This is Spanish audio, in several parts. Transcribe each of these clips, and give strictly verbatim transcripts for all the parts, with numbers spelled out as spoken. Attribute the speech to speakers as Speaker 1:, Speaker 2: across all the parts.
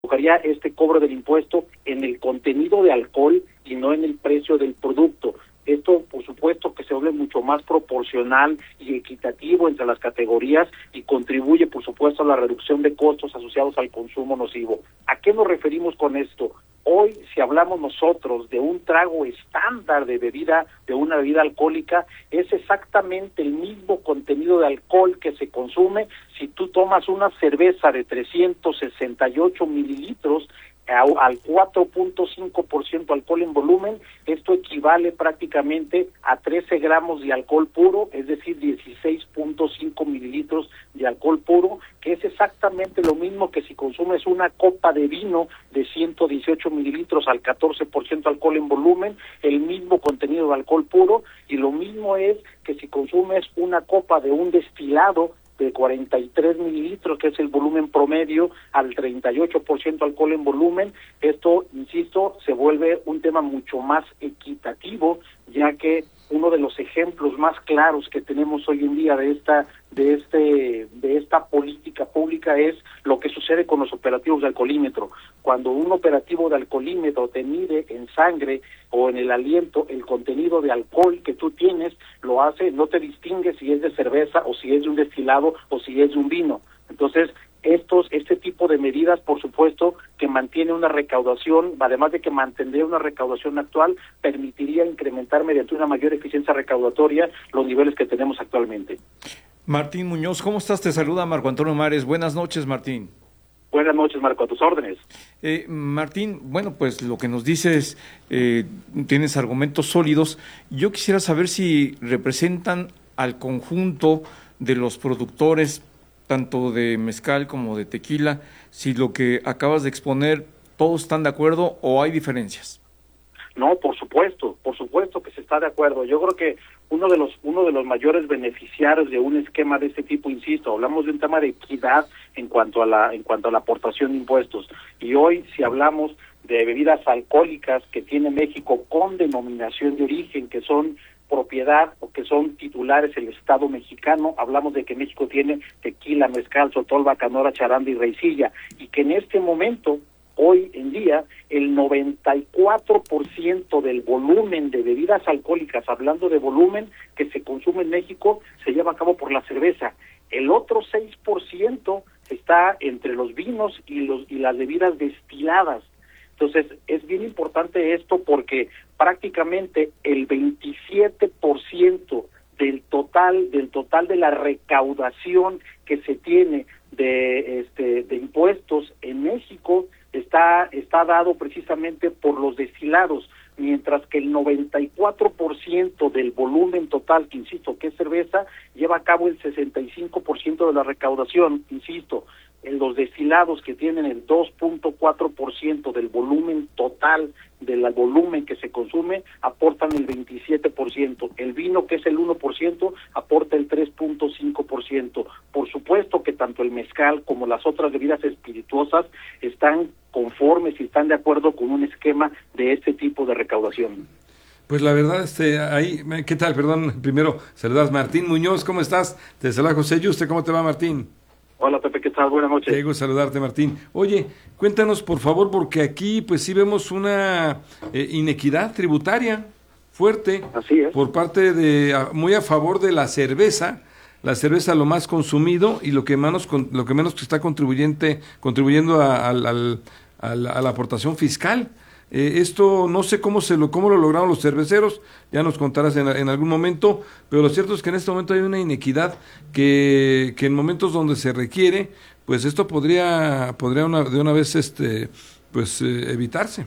Speaker 1: enfocaría este cobro del impuesto en el contenido de alcohol y no en el precio del producto. Esto, por supuesto, que se vuelve mucho más proporcional y equitativo entre las categorías y contribuye, por supuesto, a la reducción de costos asociados al consumo nocivo. ¿A qué nos referimos con esto? Hoy, si hablamos nosotros de un trago estándar de bebida, de una bebida alcohólica, es exactamente el mismo contenido de alcohol que se consume si tú tomas una cerveza de trescientos sesenta y ocho mililitros al cuatro punto cinco por ciento alcohol en volumen. Esto equivale prácticamente a trece gramos de alcohol puro, es decir, dieciséis punto cinco mililitros de alcohol puro, que es exactamente lo mismo que si consumes una copa de vino de ciento dieciocho mililitros al catorce por ciento alcohol en volumen, el mismo contenido de alcohol puro, y lo mismo es que si consumes una copa de un destilado de cuarenta y tres mililitros, que es el volumen promedio, al treinta y ocho por ciento alcohol en volumen. Esto, insisto, se vuelve un tema mucho más equitativo, ya que uno de los ejemplos más claros que tenemos hoy en día de esta de este de esta política pública es lo que sucede con los operativos de alcoholímetro. Cuando un operativo de alcoholímetro te mide en sangre o en el aliento el contenido de alcohol que tú tienes, lo hace, no te distingue si es de cerveza o si es de un destilado o si es de un vino. Entonces, estos este tipo de medidas, por supuesto, que mantiene una recaudación, además de que mantendría una recaudación actual, permitiría incrementar mediante una mayor eficiencia recaudatoria los niveles que tenemos actualmente.
Speaker 2: Martín Muñoz, ¿cómo estás? Te saluda Marco Antonio Mares. Buenas noches, Martín.
Speaker 1: Buenas noches, Marco, a tus órdenes.
Speaker 2: Eh, Martín, bueno, pues lo que nos dices, eh, tienes argumentos sólidos. Yo quisiera saber si representan al conjunto de los productores, tanto de mezcal como de tequila, si lo que acabas de exponer, ¿todos están de acuerdo o hay diferencias?
Speaker 1: No, por supuesto, por supuesto que se está de acuerdo. Yo creo que uno de los uno de los mayores beneficiarios de un esquema de este tipo, insisto, hablamos de un tema de equidad en cuanto a la en cuanto a la aportación de impuestos. Y hoy, si hablamos de bebidas alcohólicas que tiene México con denominación de origen, que son propiedad o que son titulares el Estado mexicano, hablamos de que México tiene tequila, mezcal, sotol, bacanora, charanda y raicilla, y que en este momento, hoy en día, el noventa y cuatro por ciento del volumen de bebidas alcohólicas, hablando de volumen que se consume en México, se lleva a cabo por la cerveza. El otro seis por ciento está entre los vinos y los y las bebidas destiladas. Entonces, es bien importante esto porque prácticamente el veintisiete por ciento del total del total de la recaudación que se tiene de este de impuestos en México está está dado precisamente por los destilados, mientras que el noventa y cuatro por ciento del volumen total, que insisto, que es cerveza, lleva a cabo el sesenta y cinco por ciento de la recaudación, insisto. En los destilados, que tienen el dos punto cuatro por ciento del volumen total del volumen que se consume, aportan el veintisiete por ciento. El vino, que es el uno por ciento, aporta el tres punto cinco por ciento. Por supuesto que tanto el mezcal como las otras bebidas espirituosas están conformes y están de acuerdo con un esquema de este tipo de recaudación.
Speaker 3: Pues la verdad, este, ahí, ¿qué tal? Perdón, primero saludas Martín Muñoz, ¿cómo estás? Te saluda José Yuste, ¿cómo te va, Martín?
Speaker 1: Hola, Pepe, ¿qué tal? Buenas noches.
Speaker 3: Qué gusto saludarte, Martín. Oye, cuéntanos, por favor, porque aquí pues sí vemos una eh, inequidad tributaria fuerte.
Speaker 1: Así es.
Speaker 3: Por parte de, a, muy a favor de la cerveza, la cerveza lo más consumido y lo que menos, lo que menos está contribuyente, contribuyendo a, al, al, a, la, a la aportación fiscal. Eh, esto no sé cómo se lo cómo lo lograron los cerveceros, ya nos contarás en, en algún momento, pero lo cierto es que en este momento hay una inequidad que, que en momentos donde se requiere, pues esto podría podría una, de una vez este pues eh, evitarse.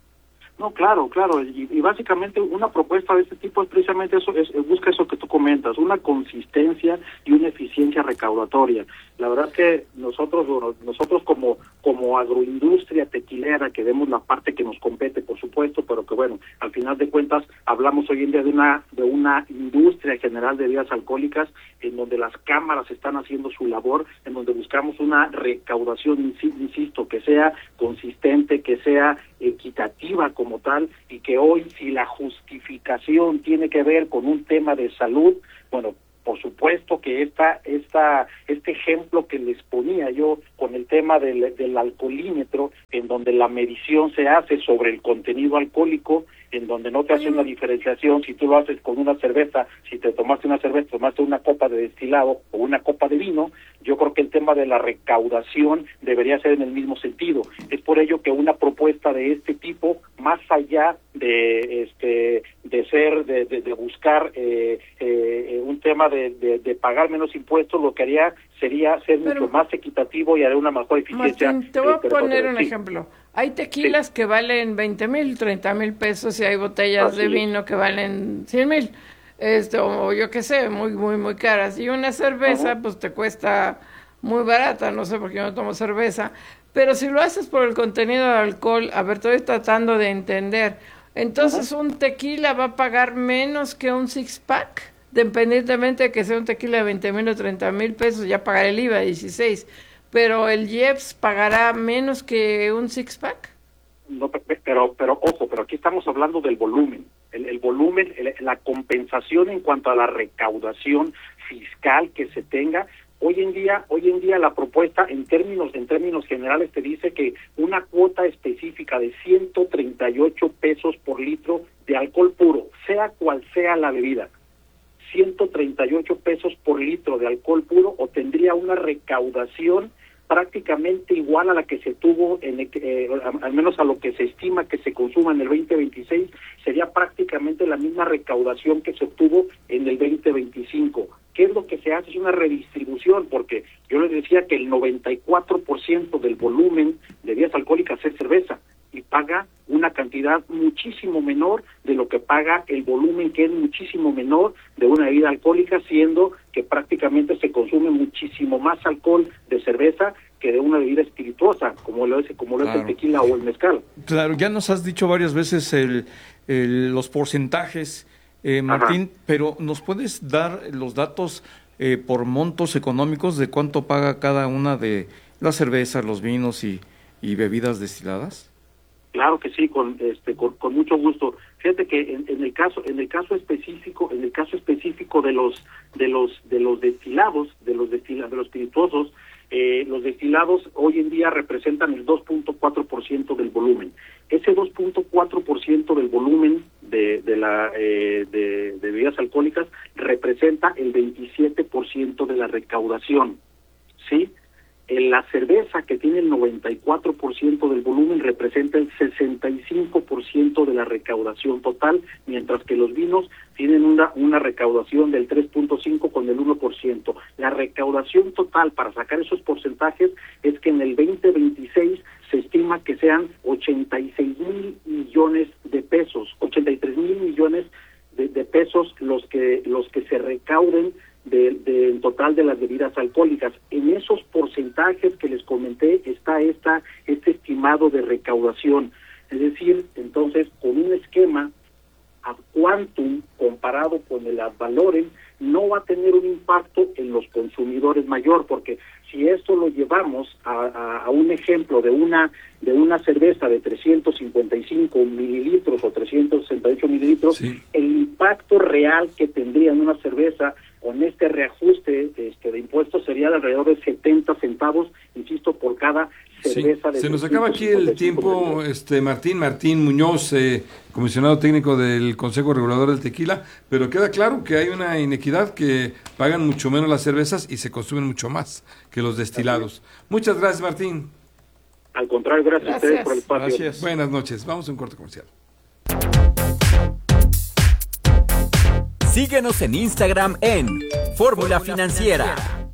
Speaker 1: No, claro, claro, y, y básicamente una propuesta de este tipo es precisamente eso, es, es busca eso que tú comentas, una consistencia y una eficiencia recaudatoria. La verdad es que nosotros nosotros como como agroindustria tequilera, que vemos la parte que nos compete, por supuesto, pero que bueno, al final de cuentas hablamos hoy en día de una de una industria general de bebidas alcohólicas en donde las cámaras están haciendo su labor, en donde buscamos una recaudación, insisto, que sea consistente, que sea equitativa como tal, y que hoy, si la justificación tiene que ver con un tema de salud, bueno, Por supuesto que esta, esta, este ejemplo que les ponía yo con el tema del, del alcoholímetro, en donde la medición se hace sobre el contenido alcohólico, en donde no te hace una diferenciación si tú lo haces con una cerveza, si te tomaste una cerveza, tomaste una copa de destilado o una copa de vino. Yo creo que el tema de la recaudación debería ser en el mismo sentido. Es por ello que una propuesta de este tipo, más allá de este de ser de, de, de buscar eh, eh, un tema de, de, de pagar menos impuestos, lo que haría sería ser Pero, mucho más equitativo y haría una mejor eficiencia.
Speaker 4: Martín, te voy a
Speaker 1: eh,
Speaker 4: poner un
Speaker 1: sí.
Speaker 4: ejemplo. Hay tequilas
Speaker 1: sí.
Speaker 4: que valen veinte mil, treinta mil pesos y hay botellas
Speaker 1: Así
Speaker 4: de
Speaker 1: es.
Speaker 4: vino que valen cien mil. Esto, o yo qué sé, muy, muy, muy caras. Y una cerveza, uh-huh. pues te cuesta muy barata, no sé por qué yo no tomo cerveza. Pero si lo haces por el contenido de alcohol, a ver, estoy tratando de entender. Entonces, uh-huh. un tequila va a pagar menos que un six-pack, independientemente de que sea un tequila de veinte mil o treinta mil pesos, ya pagará el I V A dieciséis. Pero el I E P S pagará menos que un six-pack.
Speaker 1: No, pero, pero ojo, pero aquí estamos hablando del volumen. El, el volumen, el, la compensación en cuanto a la recaudación fiscal que se tenga. Hoy en día, hoy en día la propuesta en términos en términos generales te dice que una cuota específica de ciento treinta y ocho pesos por litro de alcohol puro, sea cual sea la bebida, ciento treinta y ocho pesos por litro de alcohol puro, obtendría una recaudación prácticamente igual a la que se tuvo, en el, eh, al menos a lo que se estima que se consuma en el veinte veintiséis, sería prácticamente la misma recaudación que se obtuvo en el veinte veinticinco. ¿Qué es lo que se hace? Es una redistribución, porque yo les decía que el noventa y cuatro por ciento del volumen de bebidas alcohólicas es cerveza, y paga una cantidad muchísimo menor de lo que paga el volumen, que es muchísimo menor de una bebida alcohólica, siendo que prácticamente se consume muchísimo más alcohol de cerveza que de una bebida espirituosa, como lo es, como lo claro. es el tequila o el mezcal.
Speaker 2: Claro, ya nos has dicho varias veces el, el, los porcentajes, eh, Martín, Ajá. pero ¿nos puedes dar los datos eh, por montos económicos de cuánto paga cada una de las cervezas, los vinos y, y bebidas destiladas?
Speaker 1: Claro que sí, con este con, con mucho gusto. Fíjate que en, en el caso en el caso específico en el caso específico de los de los de los destilados de los destilados de los espirituosos, eh, los destilados hoy en día representan el dos punto cuatro por ciento del volumen. Ese dos punto cuatro por ciento del volumen de de la eh, de, de bebidas alcohólicas representa el veintisiete por ciento de la recaudación, ¿sí? En la cerveza, que tiene el noventa y cuatro por ciento del volumen, representa el sesenta y cinco por ciento de la recaudación total, mientras que los vinos tienen una una recaudación del tres punto cinco con el uno por ciento. La recaudación total, para sacar esos porcentajes, es que en el veinte veintiséis se estima que sean ochenta y seis mil millones de pesos, ochenta y tres mil millones de, de pesos los que los que se recauden del de, de, total de las bebidas alcohólicas. En esos porcentajes que les comenté está esta este estimado de recaudación. Es decir, entonces, con un esquema ad quantum comparado con el ad valorem, no va a tener un impacto en los consumidores mayor, porque si esto lo llevamos a, a, a un ejemplo de una de una cerveza de trescientos cincuenta y cinco mililitros o trescientos sesenta y ocho mililitros, sí. el impacto real que tendría en una cerveza con este reajuste este, de impuestos sería de alrededor de setenta centavos, insisto, por cada cerveza.
Speaker 3: Sí.
Speaker 1: De
Speaker 3: Se nos acaba aquí el tiempo, este Martín, Martín Muñoz, eh, comisionado técnico del Consejo Regulador del Tequila, pero queda claro que hay una inequidad, que pagan mucho menos las cervezas y se consumen mucho más que los destilados. Muchas gracias, Martín.
Speaker 1: Al contrario, gracias, gracias. a ustedes por el espacio.
Speaker 3: Gracias. Buenas noches. Vamos a un corte comercial.
Speaker 5: Síguenos en Instagram en Fórmula Financiera.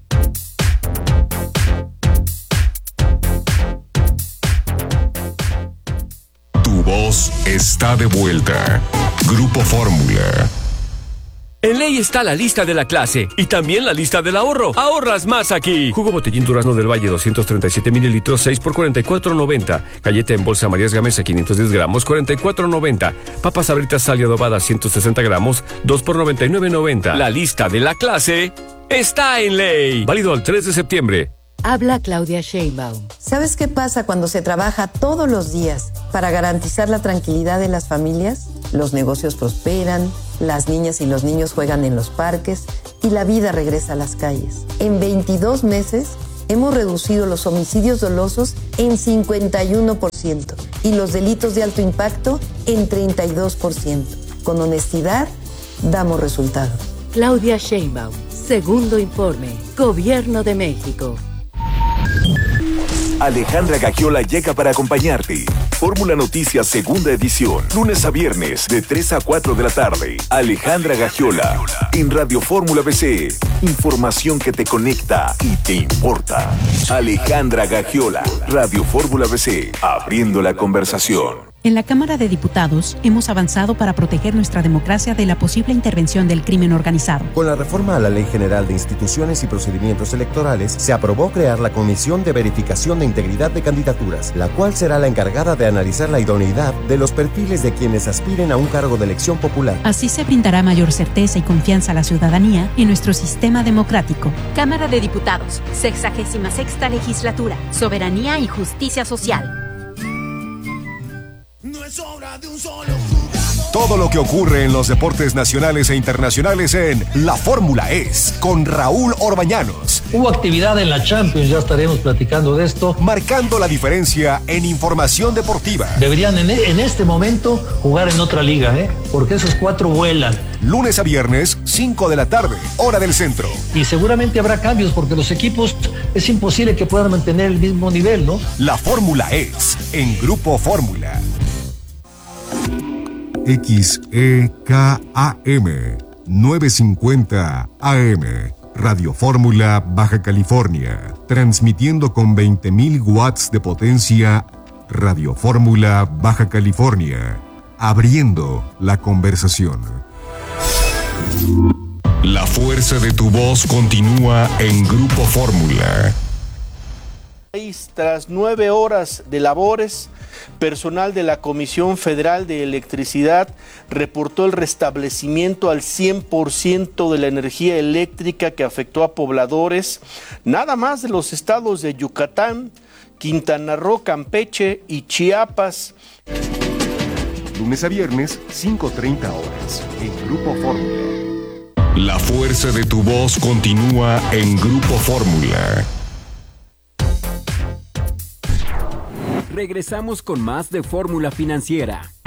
Speaker 6: Tu voz está de vuelta. Grupo Fórmula.
Speaker 7: En Ley está la lista de la clase y también la lista del ahorro. Ahorras más aquí. Jugo Botellín Durazno del Valle doscientos treinta y siete mililitros, seis por cuarenta y cuatro noventa. Galleta en bolsa Marías Gamesa quinientos diez gramos, cuarenta y cuatro noventa. Papas Sabritas Sal y Adobada ciento sesenta gramos, dos por noventa y nueve noventa. La lista de la clase está en Ley. Válido al tres de septiembre.
Speaker 8: Habla Claudia Sheinbaum. ¿Sabes qué pasa cuando se trabaja todos los días para garantizar la tranquilidad de las familias?
Speaker 9: Los negocios prosperan, las niñas y los niños juegan en los parques y la vida regresa a las calles. En veintidós meses hemos reducido los homicidios dolosos en cincuenta y uno por ciento y los delitos de alto impacto en treinta y dos por ciento. Con honestidad, damos resultados.
Speaker 8: Claudia Sheinbaum, segundo informe, Gobierno de México.
Speaker 10: Alejandra Gagiola llega para acompañarte. Fórmula Noticias, segunda edición, lunes a viernes, de tres a cuatro de la tarde. Alejandra Gagiola, en Radio Fórmula B C. Información que te conecta y te importa. Alejandra Gagiola, Radio Fórmula B C, abriendo la conversación.
Speaker 11: En la Cámara de Diputados hemos avanzado para proteger nuestra democracia de la posible intervención del crimen organizado.
Speaker 12: Con la reforma a la Ley General de Instituciones y Procedimientos Electorales, se aprobó crear la Comisión de Verificación de Integridad de Candidaturas, la cual será la encargada de analizar la idoneidad de los perfiles de quienes aspiren a un cargo de elección popular.
Speaker 11: Así se brindará mayor certeza y confianza a la ciudadanía en nuestro sistema democrático.
Speaker 13: Cámara de Diputados, sexagésima sexta legislatura, soberanía y justicia social.
Speaker 14: No es obra de un solo jugador.
Speaker 6: Todo lo que ocurre en los deportes nacionales e internacionales en La Fórmula Es, con Raúl Orbañanos.
Speaker 15: Hubo actividad en la Champions, ya estaremos platicando de esto.
Speaker 6: Marcando la diferencia en información deportiva.
Speaker 15: Deberían en, en este momento jugar en otra liga, ¿eh? Porque esos cuatro vuelan.
Speaker 6: Lunes a viernes, cinco de la tarde, hora del centro.
Speaker 15: Y seguramente habrá cambios porque los equipos es imposible que puedan mantener el mismo nivel, ¿no?
Speaker 6: La Fórmula Es, en Grupo Fórmula. X E K A M novecientos cincuenta A M, Radio Fórmula, Baja California, transmitiendo con veinte mil watts de potencia. Radio Fórmula, Baja California, abriendo la conversación. La fuerza de tu voz continúa en Grupo Fórmula.
Speaker 16: Tras nueve horas de labores, personal de la Comisión Federal de Electricidad reportó el restablecimiento al cien por ciento de la energía eléctrica que afectó a pobladores nada más de los estados de Yucatán, Quintana Roo, Campeche y Chiapas.
Speaker 6: Lunes a viernes, cinco treinta horas, en Grupo Fórmula. La fuerza de tu voz continúa en Grupo Fórmula.
Speaker 5: Regresamos con más de Fórmula Financiera.